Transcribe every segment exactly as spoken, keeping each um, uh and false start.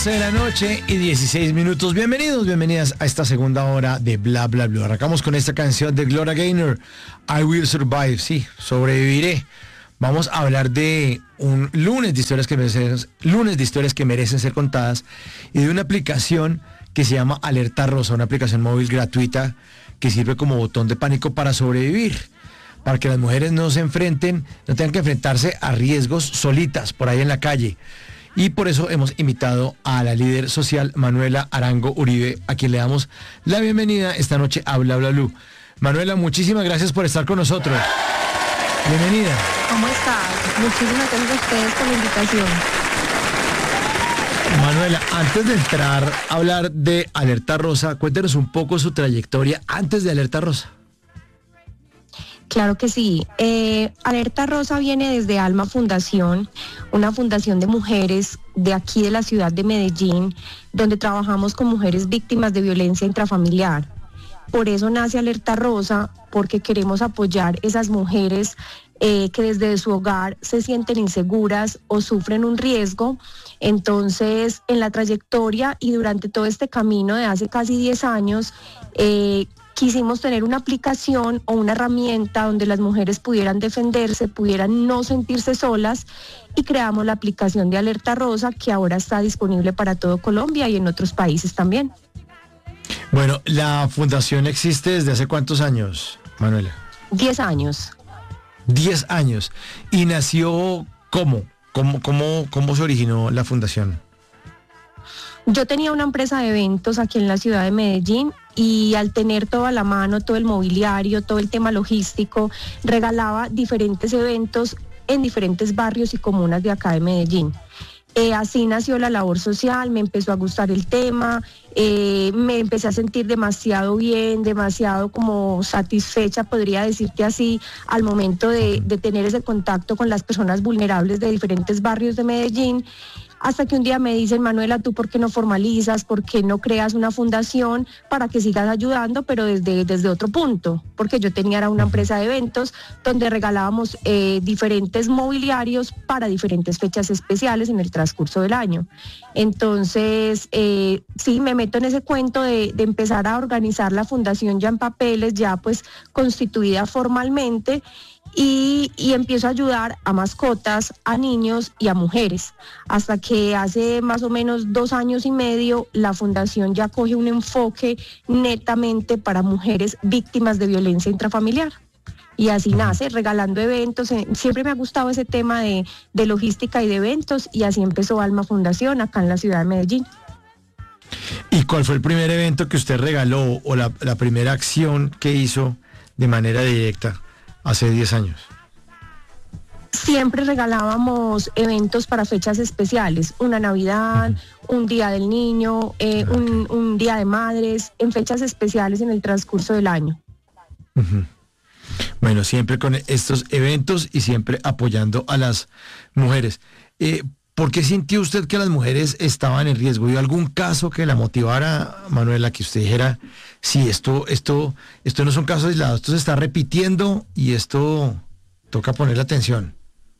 De la noche y dieciséis minutos. Bienvenidos, bienvenidas a esta segunda hora de Bla Bla Bla. Arrancamos con esta canción de Gloria Gaynor, I Will Survive. Sí, sobreviviré. Vamos a hablar de un lunes de historias que merecen, lunes de historias que merecen ser contadas y de una aplicación que se llama Alerta Rosa, una aplicación móvil gratuita que sirve como botón de pánico para sobrevivir, para que las mujeres no se enfrenten, no tengan que enfrentarse a riesgos solitas por ahí en la calle. Y por eso hemos invitado a la líder social Manuela Arango Uribe, a quien le damos la bienvenida esta noche a Bla Bla Blue. Manuela, muchísimas gracias por estar con nosotros. Bienvenida. ¿Cómo estás? Muchísimas gracias a ustedes por la invitación. Manuela, antes de entrar a hablar de Alerta Rosa, cuéntenos un poco su trayectoria antes de Alerta Rosa. Claro que sí. Eh, Alerta Rosa viene desde Alma Fundación, una fundación de mujeres de aquí de la ciudad de Medellín, donde trabajamos con mujeres víctimas de violencia intrafamiliar. Por eso nace Alerta Rosa, porque queremos apoyar esas mujeres eh, que desde su hogar se sienten inseguras o sufren un riesgo. Entonces, en la trayectoria y durante todo este camino de hace casi diez años, eh, quisimos tener una aplicación o una herramienta donde las mujeres pudieran defenderse, pudieran no sentirse solas, y creamos la aplicación de Alerta Rosa, que ahora está disponible para todo Colombia y en otros países también. Bueno, la fundación existe desde hace ¿cuántos años, Manuela? Diez años. Diez años. ¿Y nació cómo? ¿Cómo, cómo, cómo se originó la fundación? Yo tenía una empresa de eventos aquí en la ciudad de Medellín y al tener todo a la mano, todo el mobiliario, todo el tema logístico, regalaba diferentes eventos en diferentes barrios y comunas de acá de Medellín. Eh, así nació la labor social, me empezó a gustar el tema, eh, me empecé a sentir demasiado bien, demasiado como satisfecha, podría decirte así, al momento de, de tener ese contacto con las personas vulnerables de diferentes barrios de Medellín. Hasta que un día me dicen, Manuela, ¿tú por qué no formalizas? ¿Por qué no creas una fundación para que sigas ayudando, pero desde, desde otro punto? Porque yo tenía una empresa de eventos donde regalábamos eh, diferentes mobiliarios para diferentes fechas especiales en el transcurso del año. Entonces, eh, sí, me meto en ese cuento de, de empezar a organizar la fundación ya en papeles, ya pues constituida formalmente. Y, y empiezo a ayudar a mascotas, a niños y a mujeres, hasta que hace más o menos dos años y medio la fundación ya coge un enfoque netamente para mujeres víctimas de violencia intrafamiliar. Y así nace, regalando eventos. Siempre me ha gustado ese tema de, de logística y de eventos, y así empezó Alma Fundación acá en la ciudad de Medellín. ¿Y cuál fue el primer evento que usted regaló o la, la primera acción que hizo de manera directa hace diez años? Siempre regalábamos eventos para fechas especiales, una Navidad, uh-huh. un Día del Niño, eh, okay. un, un Día de Madres, en fechas especiales en el transcurso del año. Uh-huh. Bueno, siempre con estos eventos y siempre apoyando a las mujeres. Eh, ¿Por qué sintió usted que las mujeres estaban en riesgo? ¿Vio algún caso que la motivara, Manuela, que usted dijera, sí, esto, esto, esto no son casos aislados, esto se está repitiendo y esto toca ponerle atención?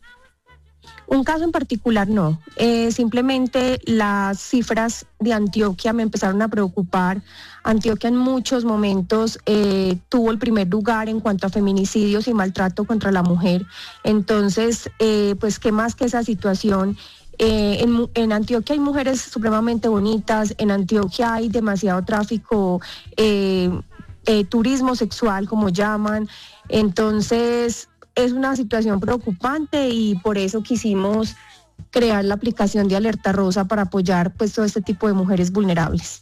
Un caso en particular no, eh, simplemente las cifras de Antioquia me empezaron a preocupar. Antioquia en muchos momentos eh, tuvo el primer lugar en cuanto a feminicidios y maltrato contra la mujer. Entonces, eh, pues qué más que esa situación. Eh, en, en Antioquia hay mujeres supremamente bonitas, en Antioquia hay demasiado tráfico, eh, eh, turismo sexual como llaman. Entonces es una situación preocupante y por eso quisimos crear la aplicación de Alerta Rosa para apoyar pues todo este tipo de mujeres vulnerables.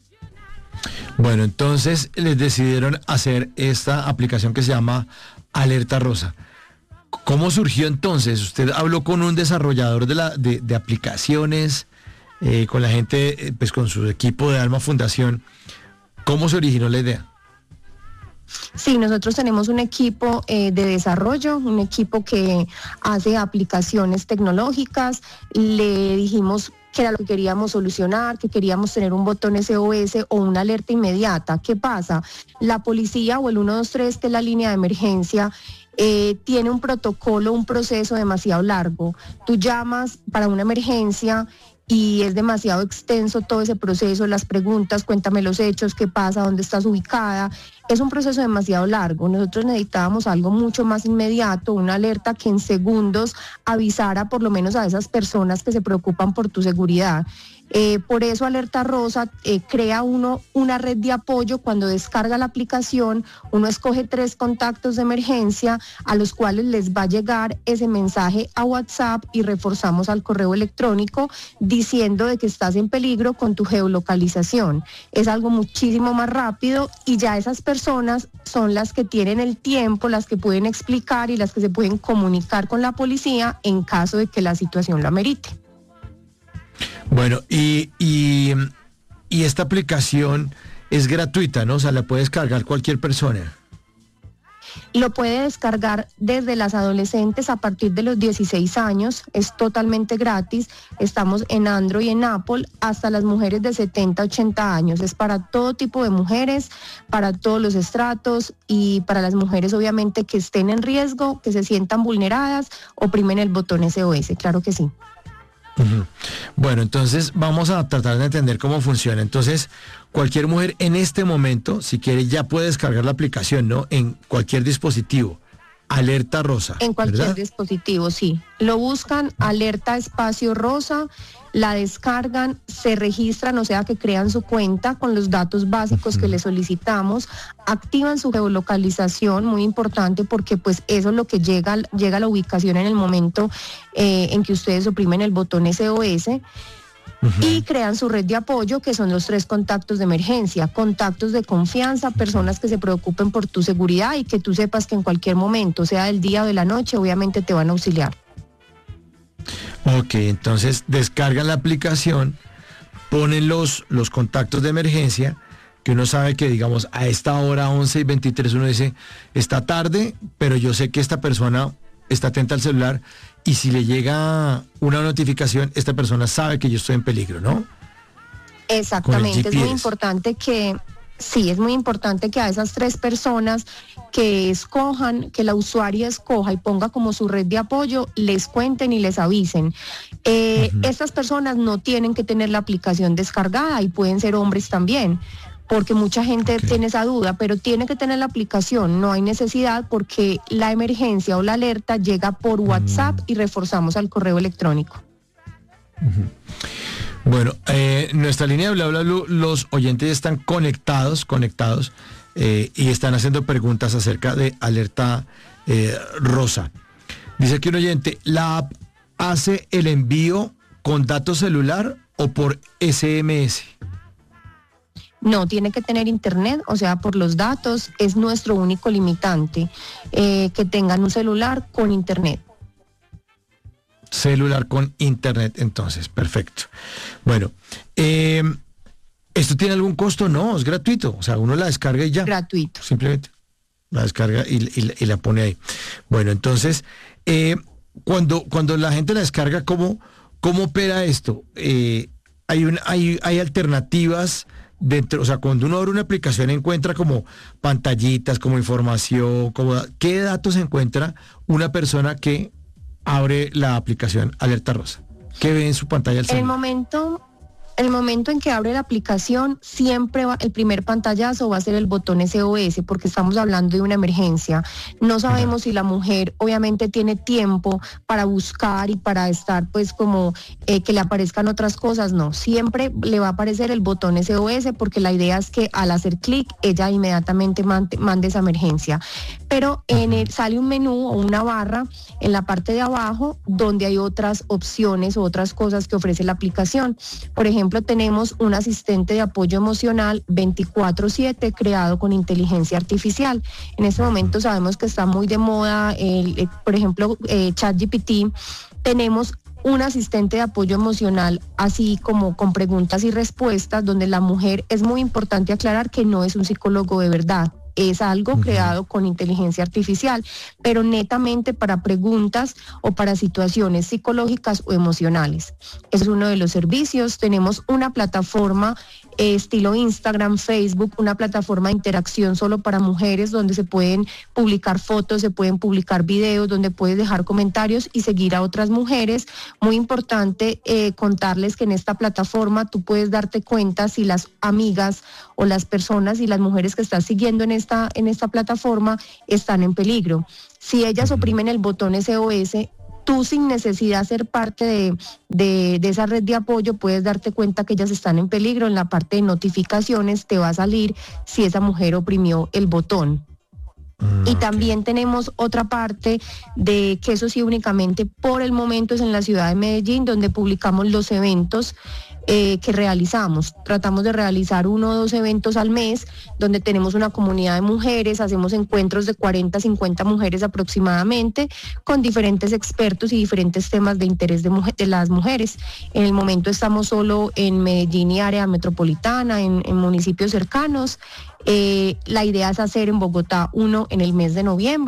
Bueno, entonces les decidieron hacer esta aplicación que se llama Alerta Rosa. ¿Cómo surgió entonces? Usted habló con un desarrollador de, la, de, de aplicaciones, eh, con la gente, eh, pues con su equipo de Alma Fundación. ¿Cómo se originó la idea? Sí, nosotros tenemos un equipo eh, de desarrollo, un equipo que hace aplicaciones tecnológicas. Le dijimos que era lo que queríamos solucionar, que queríamos tener un botón S O S o una alerta inmediata. ¿Qué pasa? La policía o el uno dos tres, que es la línea de emergencia, eh, tiene un protocolo, un proceso demasiado largo. Tú llamas para una emergencia y es demasiado extenso todo ese proceso, las preguntas, cuéntame los hechos, qué pasa, dónde estás ubicada. Es un proceso demasiado largo. Nosotros necesitábamos algo mucho más inmediato, una alerta que en segundos avisara por lo menos a esas personas que se preocupan por tu seguridad. Eh, por eso Alerta Rosa eh, crea uno una red de apoyo. Cuando descarga la aplicación, uno escoge tres contactos de emergencia a los cuales les va a llegar ese mensaje a WhatsApp y reforzamos al correo electrónico diciendo de que estás en peligro con tu geolocalización. Es algo muchísimo más rápido y ya esas personas son las que tienen el tiempo, las que pueden explicar y las que se pueden comunicar con la policía en caso de que la situación lo amerite. Bueno, y, y, y esta aplicación es gratuita, ¿no? O sea, la puede descargar cualquier persona. Lo puede descargar desde las adolescentes a partir de los dieciséis años, es totalmente gratis, estamos en Android y en Apple, hasta las mujeres de setenta, ochenta años, es para todo tipo de mujeres, para todos los estratos y para las mujeres obviamente que estén en riesgo, que se sientan vulneradas, oprimen el botón S O S, claro que sí. Uh-huh. Bueno, entonces vamos a tratar de entender cómo funciona. Entonces, cualquier mujer en este momento, si quiere, ya puede descargar la aplicación, ¿no? En cualquier dispositivo. Alerta Rosa. En cualquier ¿verdad? dispositivo, sí. Lo buscan, Alerta Espacio Rosa, la descargan, se registran, o sea que crean su cuenta con los datos básicos uh-huh. que les solicitamos, activan su geolocalización, muy importante porque pues eso es lo que llega, llega a la ubicación en el momento eh, en que ustedes oprimen el botón S O S. Uh-huh. Y crean su red de apoyo, que son los tres contactos de emergencia, contactos de confianza, personas que se preocupen por tu seguridad y que tú sepas que en cualquier momento, sea del día o de la noche, obviamente te van a auxiliar. Ok, entonces descargan la aplicación, ponen los, los contactos de emergencia, que uno sabe que, digamos, a esta hora, once y veintitrés, uno dice, está tarde, pero yo sé que esta persona está atenta al celular y si le llega una notificación, esta persona sabe que yo estoy en peligro, ¿no? Exactamente, es muy importante que, sí, es muy importante que a esas tres personas que escojan, que la usuaria escoja y ponga como su red de apoyo, les cuenten y les avisen. Eh, uh-huh. Estas personas no tienen que tener la aplicación descargada y pueden ser hombres también, porque mucha gente okay. tiene esa duda, pero tiene que tener la aplicación, no hay necesidad porque la emergencia o la alerta llega por WhatsApp uh-huh. y reforzamos al correo electrónico. Uh-huh. Bueno, eh, nuestra línea de Bla Bla Blue, los oyentes están conectados, conectados eh, y están haciendo preguntas acerca de Alerta eh, Rosa. Dice aquí un oyente, ¿la app hace el envío con datos celular o por S M S? No, tiene que tener internet, o sea, por los datos es nuestro único limitante, eh, que tengan un celular con internet. Celular con internet, entonces, perfecto. Bueno, eh, ¿esto tiene algún costo? No, es gratuito, o sea, uno la descarga y ya. Gratuito. Simplemente la descarga y, y, y la pone ahí. Bueno, entonces, eh, cuando, cuando la gente la descarga, ¿cómo, cómo opera esto? Eh, hay, un, hay, hay alternativas dentro, o sea, cuando uno abre una aplicación encuentra como pantallitas, como información, como ¿qué datos encuentra una persona que abre la aplicación Alerta Rosa? ¿Qué ve en su pantalla al celular? El momento, el momento en que abre la aplicación, siempre va, el primer pantallazo va a ser el botón S O S, porque estamos hablando de una emergencia. No sabemos Ajá. si la mujer obviamente tiene tiempo para buscar y para estar pues como eh, que le aparezcan otras cosas, no. Siempre le va a aparecer el botón S O S porque la idea es que al hacer clic ella inmediatamente mande, mande esa emergencia. Pero en el, sale un menú o una barra en la parte de abajo donde hay otras opciones o otras cosas que ofrece la aplicación. Por ejemplo, tenemos un asistente de apoyo emocional veinticuatro siete creado con inteligencia artificial. En este momento sabemos que está muy de moda, el, el, por ejemplo, eh, ChatGPT. Tenemos un asistente de apoyo emocional, así como con preguntas y respuestas, donde la mujer, es muy importante aclarar que no es un psicólogo de verdad. es algo uh-huh. creado con inteligencia artificial, pero netamente para preguntas o para situaciones psicológicas o emocionales. Ese es uno de los servicios. Tenemos una plataforma eh, estilo Instagram, Facebook, una plataforma de interacción solo para mujeres donde se pueden publicar fotos, se pueden publicar videos, donde puedes dejar comentarios y seguir a otras mujeres. Muy importante eh, contarles que en esta plataforma tú puedes darte cuenta si las amigas o las personas y las mujeres que estás siguiendo en esta, en esta plataforma están en peligro. Si ellas oprimen el botón S O S, tú sin necesidad de ser parte de, de, de esa red de apoyo puedes darte cuenta que ellas están en peligro. En la parte de notificaciones te va a salir si esa mujer oprimió el botón. Mm, y también okay. tenemos otra parte de que eso sí únicamente por el momento es en la ciudad de Medellín, donde publicamos los eventos Eh, que realizamos. Tratamos de realizar uno o dos eventos al mes, donde tenemos una comunidad de mujeres, hacemos encuentros de cuarenta a cincuenta mujeres aproximadamente, con diferentes expertos y diferentes temas de interés de, mujer, de las mujeres. En el momento estamos solo en Medellín y área metropolitana, en, en municipios cercanos. Eh, la idea es hacer en Bogotá uno en el mes de noviembre.